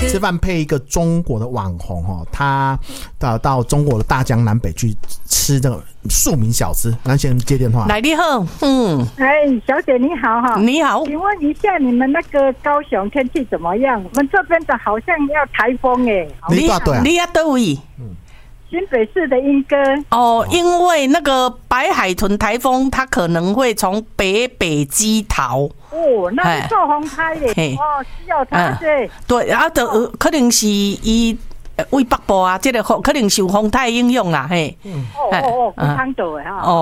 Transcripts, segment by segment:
吃饭配一个中国的网红哦，他到中国的大江南北去吃这个庶民小吃。咱先接电话。 来，你好， 小姐你好哈， 你好， 请问一下你们那个高雄天气怎么样？我们这边的好像要台风哎。 你大对啊？ 你要倒位？ 新北市的莺歌哦，因为那个白海豚台风，它可能会从北基逃。 哦，那是做风台的哦，需要它这。 对，啊，就可能是伊为北部啊，这个可能受风台影响啦，嘿。 哦，不汤岛的哈。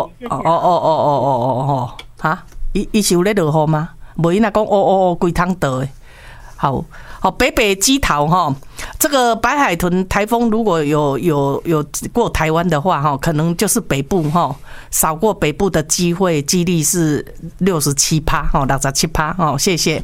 哈，伊是有咧落雨吗？无伊若讲规汤岛的，好。好，北基桃哈，这个白海豚台风如果有过台湾的话哈，可能就是北部哈，扫过北部的几率是67%哈，67%哈，谢谢。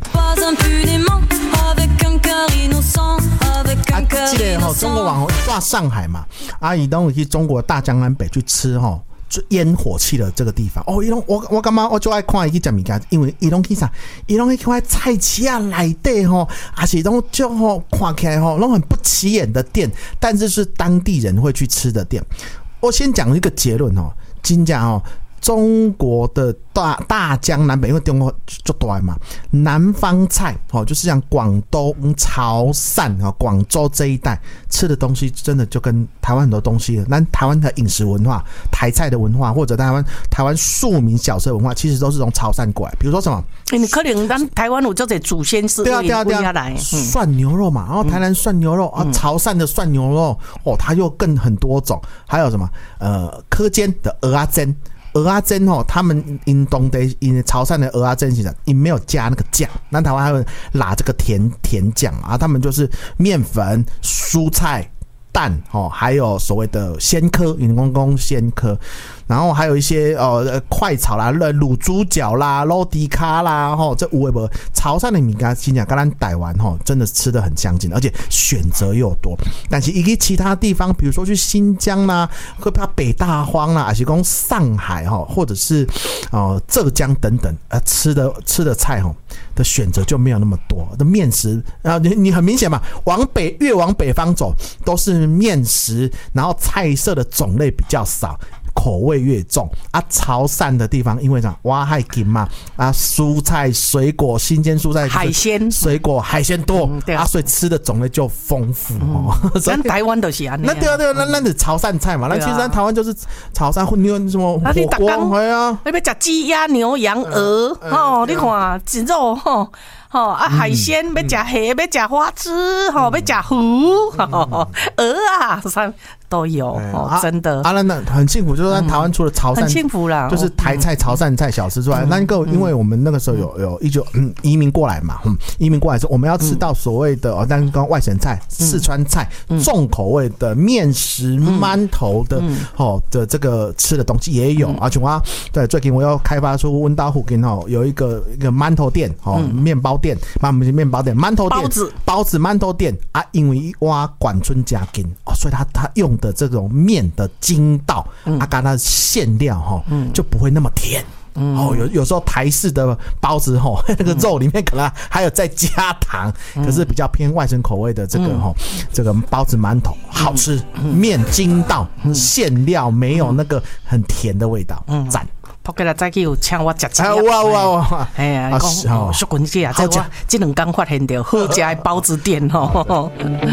记得哈，中国网红到上海嘛，阿姨都去中国大江南北去吃哈。烟火气的这个地方哦，我干嘛我就爱看伊去吃物件，因为伊拢去啥，伊拢去看菜市啊内底吼，还是拢就吼看起来吼，拢很不起眼的店，但是是当地人会去吃的店。我先讲一个结论哦，真正哦。中国的大江南北，因为中国就大嘛，南方菜就是像广东、潮汕广州这一带吃的东西，真的就跟台湾很多东西，那台湾的饮食文化、台菜的文化，或者台湾庶民小吃文化，其实都是从潮汕过来。比如说什么？ 你可能咱台湾有这些祖先是为下来涮牛肉嘛，然后台南涮牛肉啊，潮汕的涮牛肉哦，它又更很多种，还有什么蚵煎的蚵仔煎。蚵仔煎哦，他们因当地因潮汕的蚵仔煎其实因没有加那个酱，那台湾还会拉这个甜酱啊，他们就是面粉、蔬菜、蛋哦，还有所谓的鲜科，因公鲜科，然后还有一些快炒啦、卤猪脚啦、肉迪卡啦，这有的没潮汕的物件，真正跟咱台湾真的吃得很相近，而且选择又多。但是一个其他地方，比如说去新疆啦，会怕北大荒啦，还是讲上海或者是浙江等等，吃的菜的选择就没有那么多。的面食你很明显嘛，越往北方走都是面食，然后菜色的种类比较少。口味越重啊，潮汕的地方因为啥挖海近嘛啊，蔬菜、水果、新鲜蔬菜、 海鲜、 水果、海鲜多啊，所以吃的种类就丰富咱台湾都是安尼。 那对啊，那是潮汕菜嘛。那其实咱台湾就是潮汕，你有什么火锅？对啊， 你要吃鸡鸭牛羊鹅你看鸡肉海鲜要吃虾，要吃花枝要吃鱼鹅啊，都有真的那很幸福，就是在台湾除了潮汕很幸福啦， 就是台菜、潮汕菜小吃之外，那个因为我们那个时候有移民过来嘛，移民过来之后我们要吃到所谓的但刚外省菜、四川菜重口味的面食、馒头的这个吃的东西也有，而且对最近我要开发出温岛附近有一个馒头店面包店，不是面包店，馒头店包子馒头店啊，因为我管春加近所以他用的这种面的筋道跟它的馅料就不会那么甜。有时候台式的包子那个肉里面可能还有再加糖，可是比较偏外省口味的这个包子馒头好吃，面筋道，馅料没有那个很甜的味道，赞。 扑起来早起有请我吃吃。 哇！ 哎呀，讲淑君姐啊，这2天发现到好食的包子店